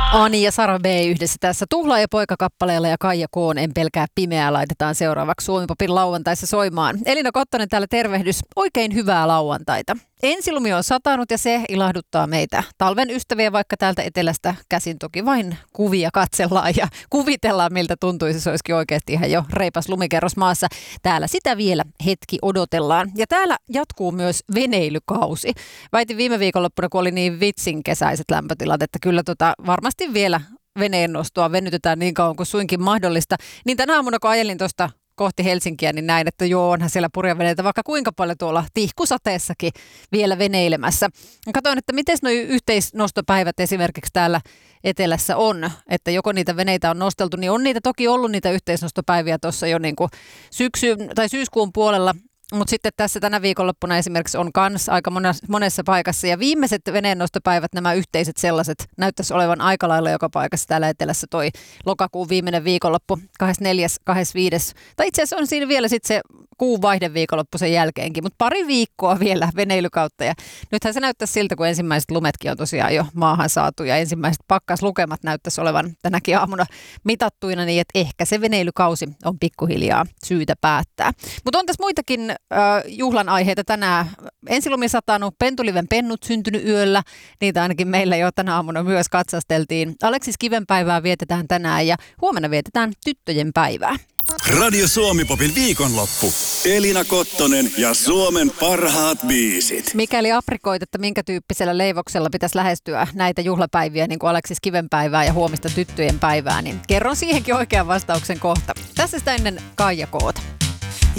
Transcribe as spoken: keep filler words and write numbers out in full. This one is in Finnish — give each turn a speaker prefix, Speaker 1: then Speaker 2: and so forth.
Speaker 1: Ani ja Sara B yhdessä tässä Tuhlaa ja poikakappaleella ja Kaija Koon En pelkää pimeää laitetaan seuraavaksi Suomi-popin lauantaissa soimaan. Elina Kottonen täällä tervehdys. Oikein hyvää lauantaita. Ensilumi on satanut ja se ilahduttaa meitä. Talven ystäviä vaikka täältä etelästä käsin toki vain kuvia katsellaan ja kuvitellaan miltä tuntuisi. Se olisikin oikeasti ihan jo reipas lumikerros maassa. Täällä sitä vielä hetki odotellaan. Ja täällä jatkuu myös veneilykausi. Väitin viime viikonloppuna, kun oli niin vitsin kesäiset lämpötilat, että kyllä tota varmasti vielä veneen nostoa venytetään niin kauan kuin suinkin mahdollista. Niin tänä aamuna, kun ajelin tuosta kohti Helsinkiä, niin näin, että joo, onhan siellä purjeveneitä vaikka kuinka paljon tuolla tihkusateessakin vielä veneilemässä. Katoin, että miten nuo yhteisnostopäivät esimerkiksi täällä etelässä on, että joko niitä veneitä on nosteltu, niin on niitä toki ollut niitä yhteisnostopäiviä tuossa jo niin kuin syksy- tai syyskuun puolella. Mutta sitten tässä tänä viikonloppuna esimerkiksi on kans aika monessa paikassa ja viimeiset veneennostopäivät, nämä yhteiset sellaiset, näyttäisi olevan aika lailla joka paikassa täällä etelässä toi lokakuun viimeinen viikonloppu, kahdeskymmenesneljäs kahdeskymmenesviides Tai itse asiassa on siinä vielä sitten se kuun vaihde viikonloppu sen jälkeenkin, mutta pari viikkoa vielä veneilykautta ja nythän se näyttäisi siltä, kun ensimmäiset lumetkin on tosiaan jo maahan saatu ja ensimmäiset pakkaslukemat näyttäisi olevan tänäkin aamuna mitattuina, niin että ehkä se veneilykausi on pikkuhiljaa syytä päättää. Mutta on tässä muitakin äh, juhlan aiheita tänään. Ensilumi satanut, Pentuliven pennut syntynyt yöllä, niitä ainakin meillä jo tänä aamuna myös katsasteltiin. Aleksis Kivenpäivää vietetään tänään ja huomenna vietetään tyttöjen päivää.
Speaker 2: Radio Suomi-popin viikonloppu. Elina Kottonen ja Suomen parhaat biisit.
Speaker 1: Mikäli aprikoit, että minkä tyyppisellä leivoksella pitäisi lähestyä näitä juhlapäiviä, niin kuin Aleksis Kivenpäivää ja huomista tyttöjen päivää, niin kerron siihenkin oikean vastauksen kohta. Tässä sitä ennen Kaija Koota.